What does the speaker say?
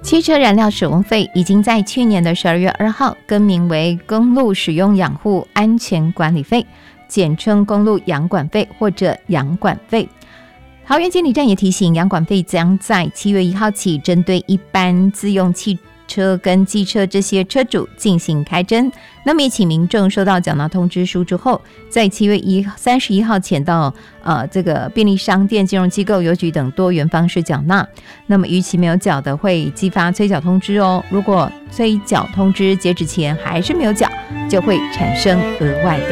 汽车燃料使用费已经在去年的12月2号更名为公路使用养护安全管理费，简称公路养管费或者养管费。桃园监理站也提醒，养管费将在7月1号起针对一般自用汽车跟机车这些车主进行开征。那么也请民众收到缴纳通知书之后，在7月31号前到这个便利商店、金融机构、邮局等多元方式缴纳。那么逾期没有缴的，会寄发催缴通知哦。如果催缴通知截止前还是没有缴，就会产生额外的